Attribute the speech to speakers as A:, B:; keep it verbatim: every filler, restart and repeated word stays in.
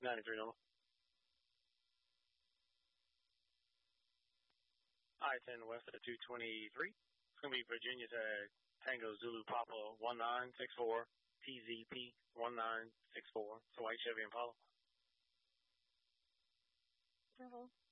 A: ninety-three number. I ten west of two twenty-three. It's going to be Virginia to Tango Zulu Papa one nine six four T Z P one nine six four. It's a white Chevy Impala.
B: Bravo.